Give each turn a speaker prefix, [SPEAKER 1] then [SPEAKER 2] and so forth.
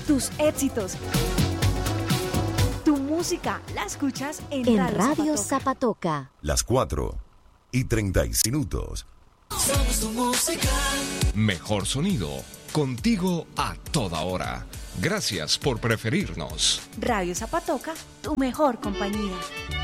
[SPEAKER 1] tus éxitos. Tu música la escuchas en
[SPEAKER 2] Radio Zapatoca.
[SPEAKER 3] Las 4:36.
[SPEAKER 4] Somos tu música.
[SPEAKER 5] Mejor sonido, contigo a toda hora. Gracias por preferirnos.
[SPEAKER 1] Radio Zapatoca, tu mejor compañía.